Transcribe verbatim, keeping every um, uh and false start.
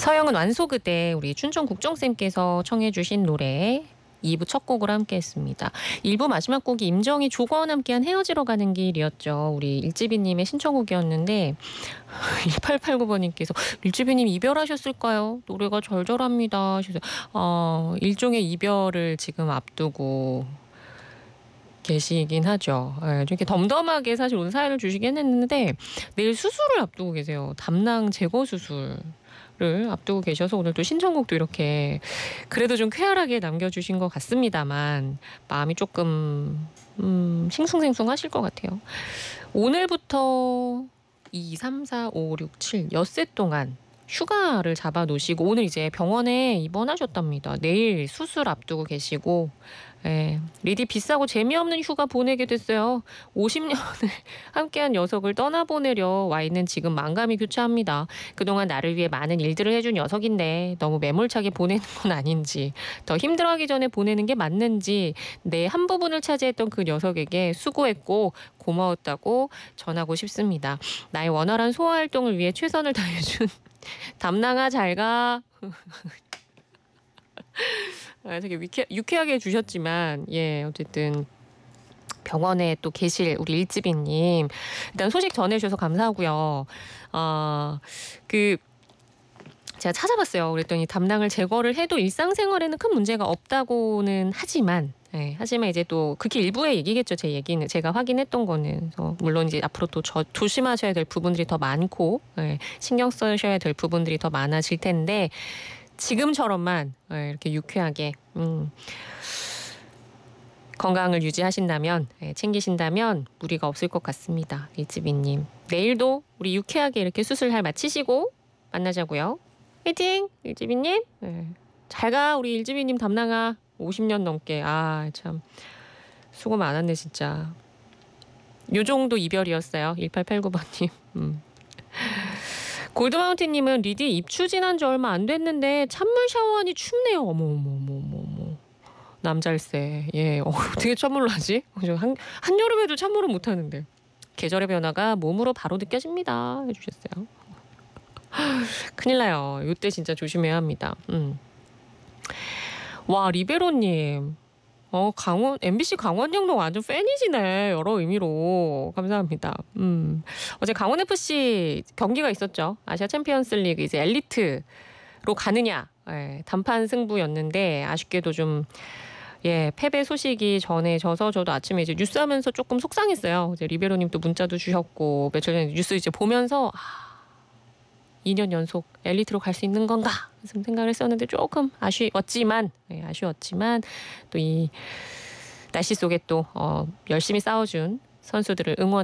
서영은 완소 그대 우리 춘천 국정쌤께서 청해 주신 노래 이 부 첫 곡으로 함께했습니다. 일 부 마지막 곡이 임정희 조건 함께한 헤어지러 가는 길이었죠. 우리 일지비님의 신청곡이었는데 일팔팔구 번님께서 일지비님 이별하셨을까요? 노래가 절절합니다. 어, 일종의 이별을 지금 앞두고 계시긴 하죠. 네, 이렇게 덤덤하게 사실 오늘 사연을 주시긴 했는데 내일 수술을 앞두고 계세요. 담낭 제거 수술. 를 앞두고 계셔서 오늘 또 신청곡도 이렇게 그래도 좀 쾌활하게 남겨주신 것 같습니다만 마음이 조금 음, 싱숭생숭하실 것 같아요. 오늘부터 이, 삼, 사, 오, 육, 칠 엿새 동안 휴가를 잡아 놓으시고 오늘 이제 병원에 입원하셨답니다. 내일 수술 앞두고 계시고 예, 리디 비싸고 재미없는 휴가 보내게 됐어요. 오십 년을 함께한 녀석을 떠나보내려 와 있는 지금 만감이 교차합니다. 그동안 나를 위해 많은 일들을 해준 녀석인데 너무 매몰차게 보내는 건 아닌지 더 힘들어하기 전에 보내는 게 맞는지 내 한 부분을 차지했던 그 녀석에게 수고했고 고마웠다고 전하고 싶습니다. 나의 원활한 소화활동을 위해 최선을 다해준 담낭아 잘가. 아, 되게 유쾌, 유쾌하게 해주셨지만 예 어쨌든 병원에 또 계실 우리 일지비님 일단 소식 전해주셔서 감사하고요. 어, 그 제가 찾아봤어요. 그랬더니 담낭을 제거를 해도 일상생활에는 큰 문제가 없다고는 하지만 예, 하지만 이제 또 극히 일부의 얘기겠죠. 제 얘기는 제가 확인했던 거는 그래서 물론 이제 앞으로 또 저, 조심하셔야 될 부분들이 더 많고 예, 신경 쓰셔야 될 부분들이 더 많아질 텐데 지금처럼만 예, 이렇게 유쾌하게 음, 건강을 유지하신다면 예, 챙기신다면 무리가 없을 것 같습니다. 일지비님 내일도 우리 유쾌하게 이렇게 수술할 마치시고 만나자고요. 화이팅! 일지비님 예, 잘가 우리 일지비님 담낭아 오십 년 넘게 아 참 수고 많았네 진짜. 요 정도 이별이었어요. 일팔팔구 번님. 음. 골드마운틴님은 리디 입추 지난 지 얼마 안 됐는데 찬물 샤워하니 춥네요. 어머 어머 어머 어머 어머. 남잘세. 예, 어, 어떻게 찬물로 하지? 한, 한여름에도 찬물은 못하는데. 계절의 변화가 몸으로 바로 느껴집니다. 해주셨어요. 큰일 나요. 이때 진짜 조심해야 합니다. 음. 와, 리베로님. 어, 강원, 엠비씨 강원영동 완전 팬이시네. 여러 의미로. 감사합니다. 음. 어제 강원에프씨 경기가 있었죠. 아시아 챔피언스 리그 이제 엘리트로 가느냐. 예, 단판 승부였는데 아쉽게도 좀 예, 패배 소식이 전해져서 저도 아침에 이제 뉴스 하면서 조금 속상했어요. 이제 리베로님 또 문자도 주셨고 며칠 전에 뉴스 이제 보면서 아, 이 년 연속 엘리트로 갈 수 있는 건가? 좀 생각을 했었는데 조금 아쉬웠지만 예, 아쉬웠지만 또 이 날씨 속에 또 어, 열심히 싸워준 선수들을 응원